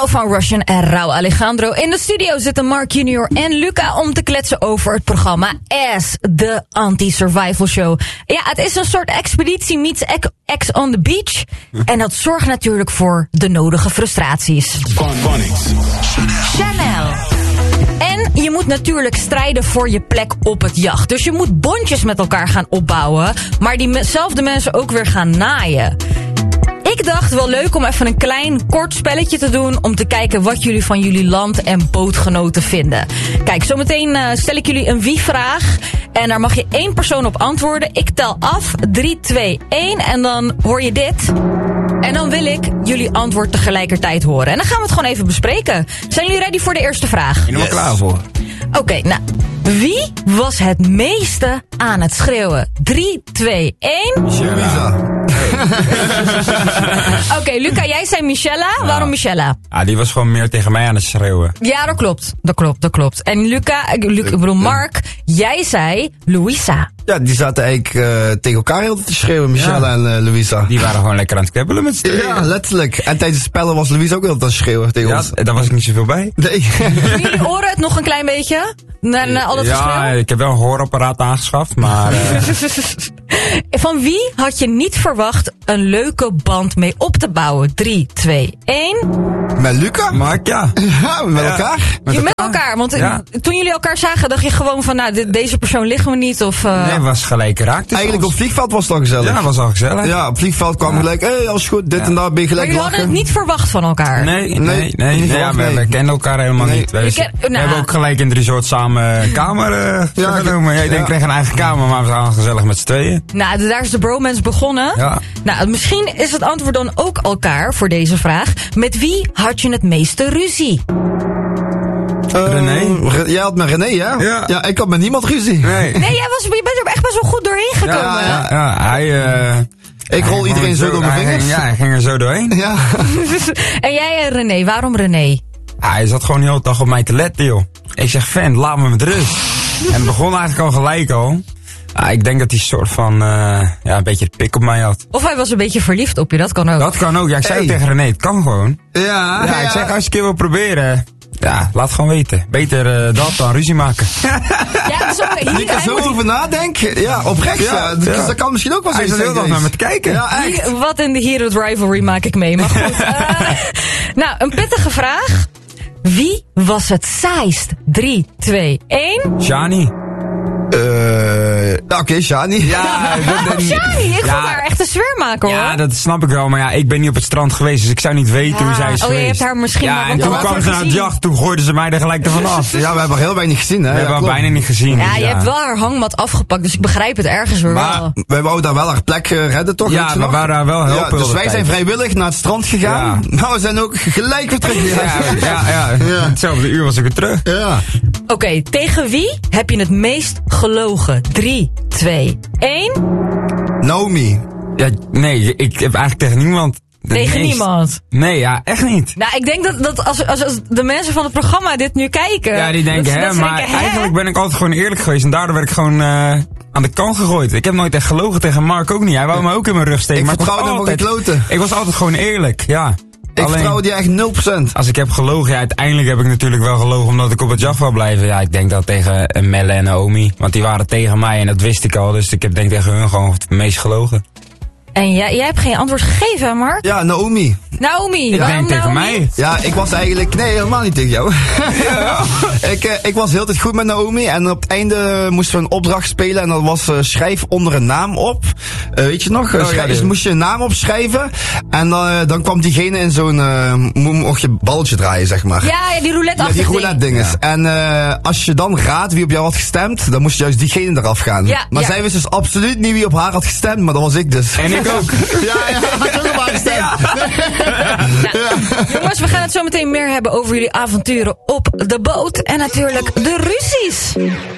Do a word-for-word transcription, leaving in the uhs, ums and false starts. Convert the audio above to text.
van Russian en Rauw Alejandro. In de studio zitten Mark junior en Luca om te kletsen over het programma As, de anti-survival show. Ja, het is een soort expeditie meets Ex on the Beach. En dat zorgt natuurlijk voor de nodige frustraties. Chanel. En je moet natuurlijk strijden voor je plek op het jacht. Dus je moet bondjes met elkaar gaan opbouwen, maar diezelfde mensen ook weer gaan naaien. Ik dacht wel leuk om even een klein kort spelletje te doen om te kijken wat jullie van jullie land- en bootgenoten vinden. Kijk, zometeen uh, stel ik jullie een wie-vraag en daar mag je één persoon op antwoorden. Ik tel af, drie, twee, één en dan hoor je dit. En dan wil ik jullie antwoord tegelijkertijd horen. En dan gaan we het gewoon even bespreken. Zijn jullie ready voor de eerste vraag? Ik ben er wel klaar voor. Oké, okay, nou, wie was het meeste aan het schreeuwen? drie, twee, één. Louisa. Oké, okay, Luca, jij zei Michella. Ja. Waarom Michella? Ah, die was gewoon meer tegen mij aan het schreeuwen. Ja, dat klopt. Dat klopt, dat klopt. En Luca, Luca ik bedoel Mark, jij zei Louisa. Ja, die zaten eigenlijk uh, tegen elkaar heel te schreeuwen, Michelle ja. en uh, Louisa. Die waren gewoon lekker aan het kwebbelen met z'n tweeën. Ja, letterlijk. En tijdens het spellen was Louisa ook heel aan het schreeuwen tegen ja, ons. Daar was ik niet zoveel bij. Nee. Jullie horen het nog een klein beetje? Na, na al dat ja, geschreeuw? Ik heb wel een hoorapparaat aangeschaft, maar... Uh... Van wie had je niet verwacht een leuke band mee op te bouwen? drie, twee, één. Met Luca? Mark, ja. Ja, met ja. elkaar. Met je elkaar. met elkaar, want ja. toen jullie elkaar zagen, dacht je gewoon van, nou, de, deze persoon liggen we niet, of... Uh... Nee, het was gelijk raakt. Eigenlijk op vliegveld was het al gezellig. Ja, het was al gezellig. Ja, op vliegveld kwam ja. gelijk, hé, hey, alles goed, dit ja. en dat, ben je gelijk maar jullie hadden het niet verwacht van elkaar? Nee, nee, nee. nee, nee, nee, ja, nee. We, we kennen elkaar helemaal nee. niet. We, ken, we nou, hebben ook gelijk in het resort samen een kamer uh, ja, genomen. Jij ja. denkt, kreeg een eigen kamer, maar we gaan gezellig met z'n tweeën. Nou, daar is de bromance begonnen. Ja. Nou, misschien is het antwoord dan ook elkaar voor deze vraag. Met wie had je het meeste ruzie? Uh, René? Re- jij had met René, hè? Ja. Ja, ik had met niemand ruzie. Nee. Nee, jij was, je bent er echt best wel goed doorheen gekomen. Ja, ja, ja. Hij... Uh, ik rol iedereen zo door mijn vingers. Ging, ja, hij ging er zo doorheen. Ja. En jij en René, waarom René? Ja, hij zat gewoon de hele dag op mij te letten, joh. Ik zeg, vent, laat me met rust. En het begon eigenlijk al gelijk al. Ah, ik denk dat hij een soort van, uh, ja, een beetje de pik op mij had. Of hij was een beetje verliefd op je, dat kan ook. Dat kan ook, ja, ik zei hey. tegen René, het kan gewoon. Ja, ja, ja. ik zeg, als je een keer wil proberen, ja, laat gewoon weten. Beter uh, dat dan ruzie maken. Ja, zo, hier, ik er zo over nadenken, ja, oprecht, ja. ja. Dus ja. Dat kan misschien ook wel zo zijn. Hij is er heel dag naar me te kijken. Ja, echt. Wat in de Hero Rivalry maak ik mee, maar goed. uh, nou, een pittige vraag. Wie was het saaist? drie, twee, één. Shani. Uh, Oké, okay, Shani. Ja, dat, Shani, ik ja, vond haar echt een zwermaker, hoor. Ja, dat snap ik wel, maar ja, ik ben niet op het strand geweest, dus ik zou niet weten ja. hoe zij is oh, geweest. Oh, je hebt haar misschien ja, wel en toen kwam ze naar het jacht, toen gooiden ze mij er gelijk ervan af. Ja, we hebben haar heel weinig gezien, hè. We ja, hebben haar klopt. bijna niet gezien. Ja, dus, je ja. hebt wel haar hangmat afgepakt, dus ik begrijp het ergens weer maar, wel. We wouden daar wel haar plek uh, redden, toch? Ja, we waren daar wel helpen. Ja, dus wij zijn vrijwillig naar het strand gegaan, ja. maar we zijn ook gelijk weer terug. Ja, ja, ja, ja. Hetzelfde uur was ik weer terug. Ja. Oké, okay, tegen wie heb je het meest gelogen? drie, twee, één. Naomi. Ja, nee, ik heb eigenlijk tegen niemand... Tegen meest... niemand? Nee, ja, echt niet. Nou, ik denk dat, dat als, als, als de mensen van het programma dit nu kijken... Ja, die denken, hè, maar denken, eigenlijk hè? ben ik altijd gewoon eerlijk geweest en daardoor werd ik gewoon uh, aan de kant gegooid. Ik heb nooit echt gelogen tegen Mark ook niet. Hij wou me ook in mijn rug steken. Ik maar vertrouwde hem altijd, kloten. Ik was altijd gewoon eerlijk, ja. Ik Alleen, vertrouw die echt nul procent. Als ik heb gelogen, ja, uiteindelijk heb ik natuurlijk wel gelogen omdat ik op het jacht wil blijven. Ja, ik denk dat tegen Melle en Naomi. Want die waren tegen mij en dat wist ik al. Dus ik heb denk tegen hun gewoon het meest gelogen. En jij, jij hebt geen antwoord gegeven, Mark? Ja, Naomi. Naomi, ik waarom denk tegen Naomi? mij. Ja, ik was eigenlijk... Nee, helemaal niet tegen jou. Ja. ik, uh, ik was heel tijd goed met Naomi. En op het einde moesten we een opdracht spelen. En dat was uh, schrijf onder een naam op. Uh, weet je nog? Uh, oh, schrijf, ja, dus moest je een naam opschrijven. En uh, dan kwam diegene in zo'n... Uh, mocht je balletje draaien, zeg maar. Ja, ja die roulette-achtig ja, die roulette-dinges. Ja. En uh, als je dan raadt wie op jou had gestemd, dan moest juist diegene eraf gaan. Ja, maar ja. zij wist dus absoluut niet wie op haar had gestemd. Maar dat was ik dus. En ik ook. Ja, ja, had je ook op haar gestemd. Ja. Nou, ja. Jongens, we gaan het zo meteen meer hebben over jullie avonturen op de boot. En natuurlijk de ruzies.